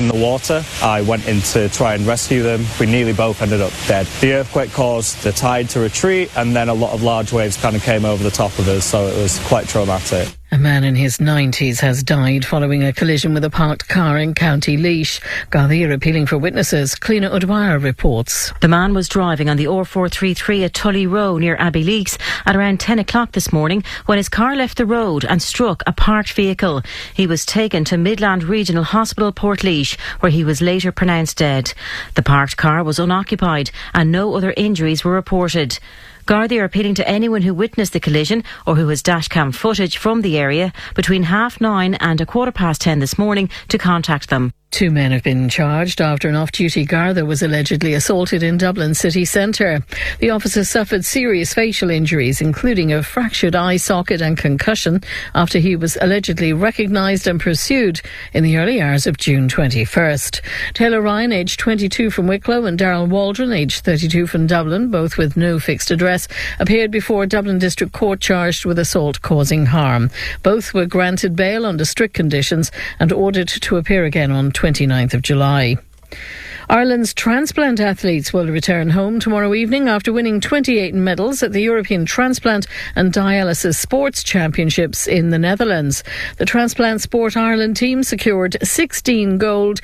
in the water. I went in to try and rescue them. We nearly both ended up dead. The earthquake caused the tide to retreat, and then a lot of large waves kind of came over the top of us, so it was quite traumatic. A man in his 90s has died following a collision with a parked car in County Laois. Gardaí are appealing for witnesses. Cliona O'Dwyer reports. The man was driving on the R433 at Tully Row near Abbeyleix at around 10 o'clock this morning when his car left the road and struck a parked vehicle. He was taken to Midland Regional Hospital, Portlaoise, where he was later pronounced dead. The parked car was unoccupied and no other injuries were reported. Gardaí are appealing to anyone who witnessed the collision or who has dashcam footage from the area between 9:30 and 10:15 this morning to contact them. 2 men have been charged after an off-duty Garda was allegedly assaulted in Dublin city centre. The officer suffered serious facial injuries, including a fractured eye socket and concussion, after he was allegedly recognised and pursued in the early hours of June 21st. Taylor Ryan, aged 22 from Wicklow, and Darrell Waldron, aged 32 from Dublin, both with no fixed address, appeared before Dublin District Court charged with assault causing harm. Both were granted bail under strict conditions and ordered to appear again on 29th of July. Ireland's transplant athletes will return home tomorrow evening after winning 28 medals at the European Transplant and Dialysis Sports Championships in the Netherlands. The Transplant Sport Ireland team secured 16 gold,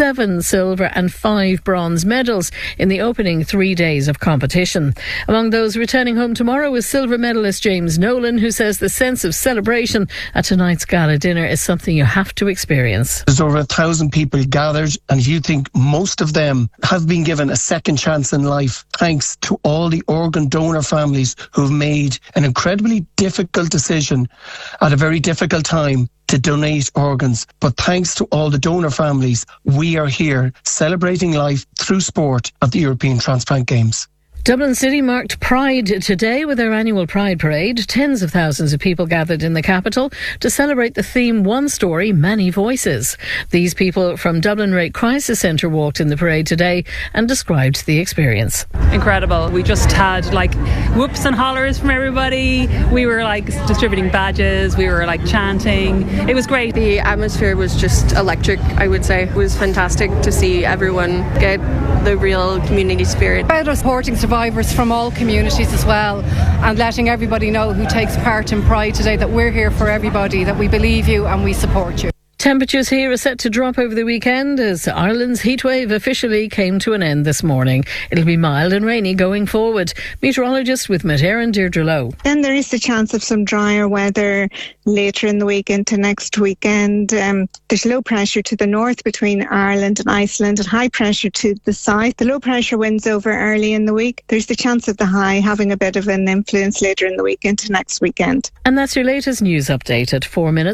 7 silver and 5 bronze medals in the opening 3 days of competition. Among those returning home tomorrow is silver medalist James Nolan, who says the sense of celebration at tonight's gala dinner is something you have to experience. There's over 1,000 people gathered, and you think most of them have been given a second chance in life, thanks to all the organ donor families who've made an incredibly difficult decision at a very difficult time to donate organs. But thanks to all the donor families, we are here celebrating life through sport at the European Transplant Games. Dublin City marked Pride today with their annual Pride Parade. Tens of thousands of people gathered in the capital to celebrate the theme One Story, Many Voices. These people from Dublin Rape Crisis Centre walked in the parade today and described the experience. Incredible. We just had whoops and hollers from everybody. We were distributing badges. We were chanting. It was great. The atmosphere was just electric, I would say. It was fantastic to see everyone get the real community spirit. About supporting survivors from all communities as well, and letting everybody know who takes part in Pride today that we're here for everybody, that we believe you and we support you. Temperatures here are set to drop over the weekend as Ireland's heatwave officially came to an end this morning. It'll be mild and rainy going forward. Meteorologist with Met Éireann, Deirdre Lowe. Then there is the chance of some drier weather later in the week into next weekend. There's low pressure to the north between Ireland and Iceland and high pressure to the south. The low pressure winds over early in the week. There's the chance of the high having a bit of an influence later in the week into next weekend. And that's your latest news update at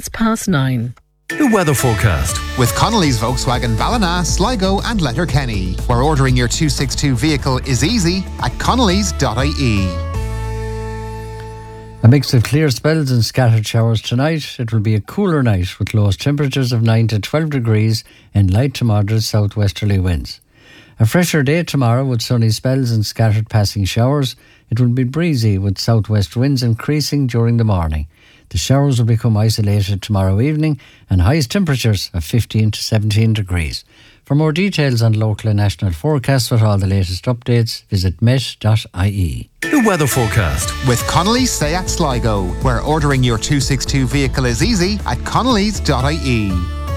9:04. The weather forecast with Connolly's Volkswagen Ballina, Sligo and Letterkenny, where ordering your 262 vehicle is easy at connellys.ie. A mix of clear spells and scattered showers tonight. It will be a cooler night with lowest temperatures of 9 to 12 degrees and light to moderate southwesterly winds. A fresher day tomorrow with sunny spells and scattered passing showers. It will be breezy with southwest winds increasing during the morning. The showers will become isolated tomorrow evening and highest temperatures of 15 to 17 degrees. For more details on local and national forecasts with all the latest updates, visit met.ie. The weather forecast with Connolly's Seat Sligo, where ordering your 262 vehicle is easy at connellys.ie.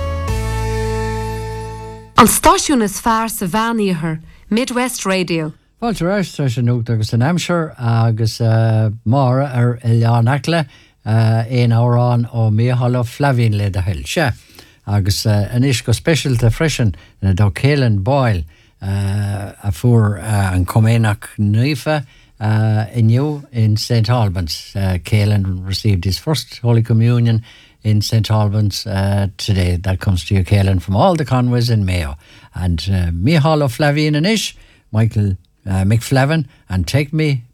An stáisiún is fearr sa bhean Midwest Radio. Fáilte ráis tá sé nuacht agus an Hampshire agus mára Ileán Acla. Ein árán ó míhall Flavin le de hill se agus anis go specialta freisin na do Célan Boyle a fuair an Coménach Nuifa inniu in St. Albans. Célan received his first Holy Communion in St. Albans today. That comes to you, Célan, from all the Conways in Mayo. And míhall Flavin anis, Michael McFlavin and Take Me